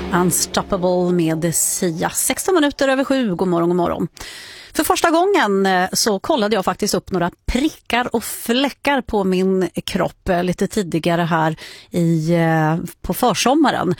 Unstoppable med Sia. 16 minuter över 7. God morgon, god morgon. För första gången så kollade jag faktiskt upp några prickar och fläckar på min kropp lite tidigare här på försommaren.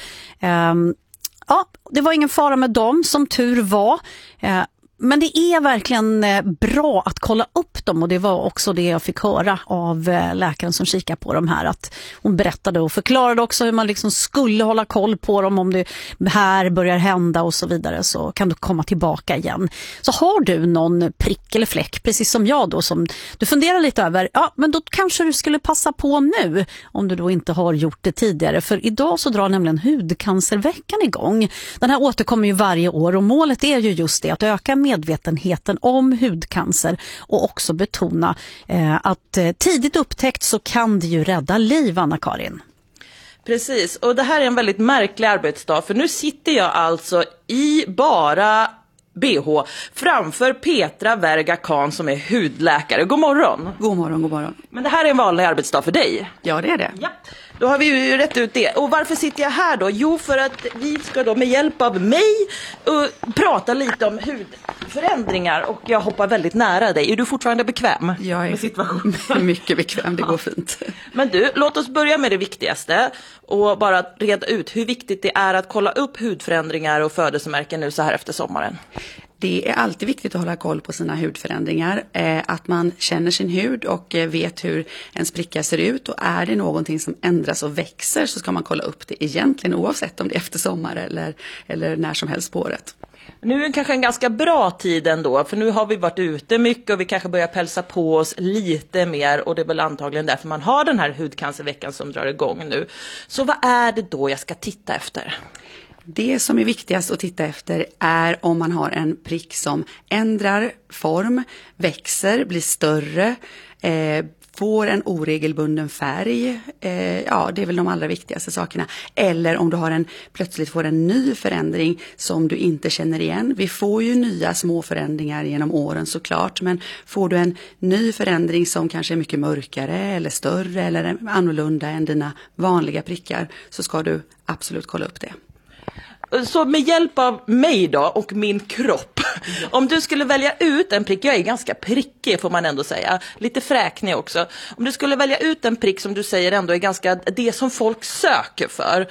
Ja, det var ingen fara med dem, som tur var. Men det är verkligen bra att kolla upp dem, och det var också det jag fick höra av läkaren som kikar på dem här. Att hon berättade och förklarade också hur man liksom skulle hålla koll på dem om det här börjar hända och så vidare, så kan du komma tillbaka igen. Så har du någon prick eller fläck, precis som jag då, som du funderar lite över, ja men då kanske du skulle passa på nu om du då inte har gjort det tidigare. För idag så drar nämligen hudcancerveckan igång. Den här återkommer ju varje år, och målet är ju just det, att öka medvetenheten om hudcancer och också betona att tidigt upptäckt så kan det ju rädda liv, Anna-Karin. Precis, och det här är en väldigt märklig arbetsdag, för nu sitter jag alltså i bara BH framför Petra Verga Kahn som är hudläkare. God morgon. God morgon, god morgon. Men det här är en vanlig arbetsdag för dig. Ja, det är det. Ja. Då har vi ju rätt ut det. Och varför sitter jag här då? Jo, för att vi ska då med hjälp av mig prata lite om hudförändringar. Och jag hoppar väldigt nära dig. Är du fortfarande bekväm med situationen? Mycket bekväm, det går fint. Men du, låt oss börja med det viktigaste. Och bara reda ut hur viktigt det är att kolla upp hudförändringar och födelsemärken nu så här efter sommaren. Det är alltid viktigt att hålla koll på sina hudförändringar, att man känner sin hud och vet hur en spricka ser ut, och är det någonting som ändras och växer så ska man kolla upp det egentligen oavsett om det är efter sommar eller när som helst på året. Nu är det kanske en ganska bra tid ändå, för nu har vi varit ute mycket och vi kanske börjar pälsa på oss lite mer, och det är väl antagligen därför man har den här hudcancerveckan som drar igång nu. Så vad är det då jag ska titta efter? Det som är viktigast att titta efter är om man har en prick som ändrar form, växer, blir större, får en oregelbunden färg. Ja, det är väl de allra viktigaste sakerna. Eller om du plötsligt får en ny förändring som du inte känner igen. Vi får ju nya små förändringar genom åren såklart, men får du en ny förändring som kanske är mycket mörkare eller större eller annorlunda än dina vanliga prickar, så ska du absolut kolla upp det. Så med hjälp av mig då och min kropp, om du skulle välja ut en prick, jag är ganska prickig får man ändå säga, lite fräknig också. Om du skulle välja ut en prick som du säger ändå är ganska det som folk söker för,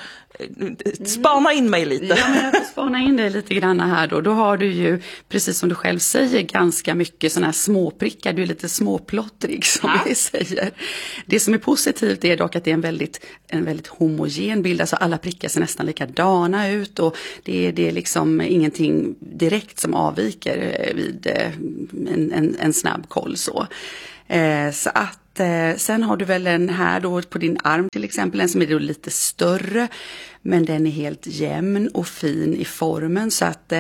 spana in mig lite. Ja, men jag får spana in dig lite grann här då. Då har du ju, precis som du själv säger, ganska mycket sådana här småprickar. Du är lite småplottrig som vi säger. Det som är positivt är dock att det är en väldigt homogen bild. Alltså alla prickar ser nästan likadana ut, och det är liksom ingenting direkt som avviker vid en snabb koll så. Så att sen har du väl en här då på din arm till exempel, en som är då lite större, men den är helt jämn och fin i formen, så att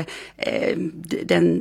den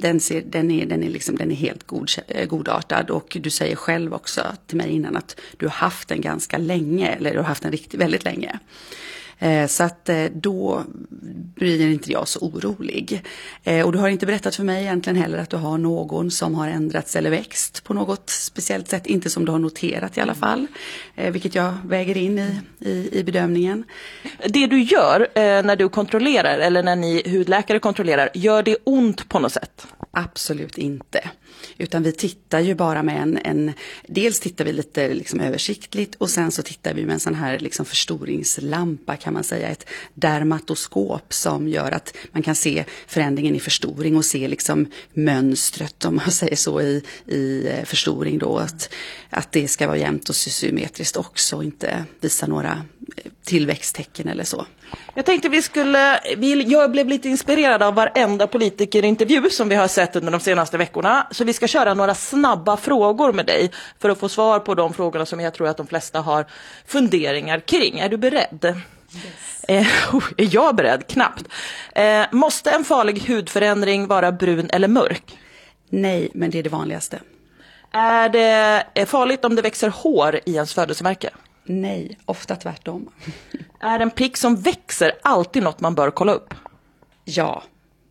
är helt godartad. Och du säger själv också till mig innan att du har haft den ganska länge, eller du har haft den väldigt länge. Så att då blir inte jag så orolig. Och du har inte berättat för mig egentligen heller att du har någon som har ändrats eller växt på något speciellt sätt. Inte som du har noterat i alla fall. Vilket jag väger in i bedömningen. Det du gör när du kontrollerar, eller när ni hudläkare kontrollerar, gör det ont på något sätt? Absolut inte. Utan vi tittar ju bara med dels tittar vi lite liksom översiktligt, och sen så tittar vi med en sån här liksom förstoringslampa kan man säga, ett dermatoskop som gör att man kan se förändringen i förstoring och se liksom mönstret, om man säger så, i förstoring då, att det ska vara jämnt och symmetriskt också, och inte visa några tillväxttecken eller så. Jag tänkte jag blev lite inspirerad av varenda politikerintervju som vi har sett under de senaste veckorna. Så vi ska köra några snabba frågor med dig för att få svar på de frågorna som jag tror att de flesta har funderingar kring. Är du beredd? Yes. Är jag beredd? Knappt. Måste en farlig hudförändring vara brun eller mörk? Nej, men det är det vanligaste. Är det farligt om det växer hår i ens födelsemärke? Nej, ofta tvärtom. Är en prick som växer alltid något man bör kolla upp? Ja.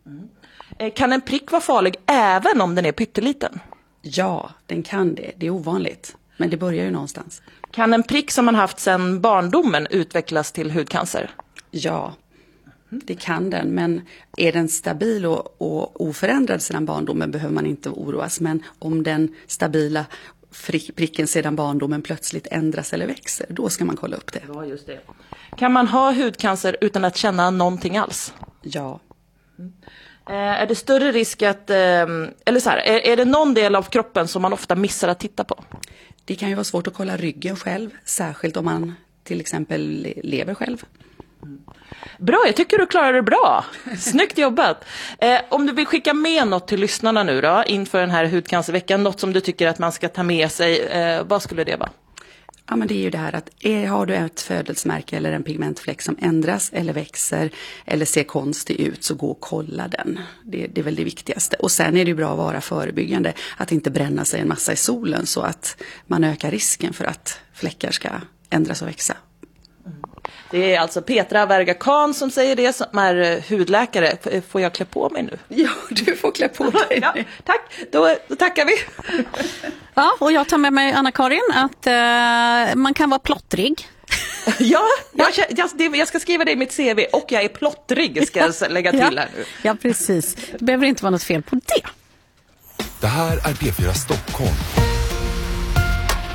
Kan en prick vara farlig även om den är pytteliten? Ja, den kan det. Det är ovanligt. Men det börjar ju någonstans. Kan en prick som man haft sedan barndomen utvecklas till hudcancer? Ja. Det kan den, men är den stabil och oförändrad sedan barndomen behöver man inte oroas. Men om den stabila pricken sedan barndomen plötsligt ändras eller växer, då ska man kolla upp det. Ja, just det. Kan man ha hudcancer utan att känna någonting alls? Ja. Är det större risk att, eller så här, är det någon del av kroppen som man ofta missar att titta på? Det kan ju vara svårt att kolla ryggen själv, särskilt om man till exempel lever själv. Bra, jag tycker du klarar det bra. Snyggt jobbat. Om du vill skicka med något till lyssnarna nu då, inför den här hudcancerveckan, något som du tycker att man ska ta med sig, vad skulle det vara? Ja, men det är ju det här att har du ett födelsemärke eller en pigmentfläck som ändras eller växer eller ser konstig ut, så gå och kolla den. Det är väl det viktigaste. Och sen är det ju bra att vara förebyggande, att inte bränna sig en massa i solen så att man ökar risken för att fläckar ska ändras och växa. Det är alltså Petra Verga-Kahn som säger det, som är hudläkare. Får jag klä på mig nu? Ja, du får klä på dig. Ja, tack, då tackar vi. Ja, och jag tar med mig Anna-Karin att man kan vara plottrig. Ja, jag ska skriva det i mitt CV, och jag är plottrig, ska jag lägga till här nu. Ja, precis. Det behöver inte vara något fel på det. Det här är P4 Stockholm.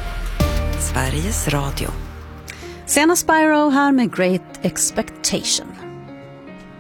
Sveriges Radio. Sena Spyro här med Great Expectations.